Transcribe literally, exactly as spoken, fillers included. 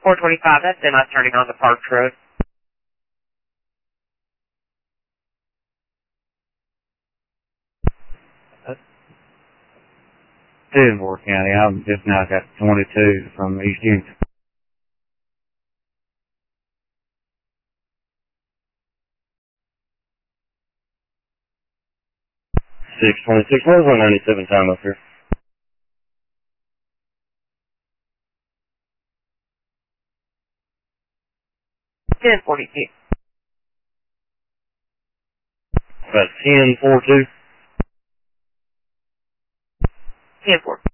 four twenty-five, that's semi turning on the Parks Road. Steubenville County. I've just now got twenty-two from East Unity. six twenty-six, what is one ninety-seven time up here? ten forty-two. About ten forty-two. ten four.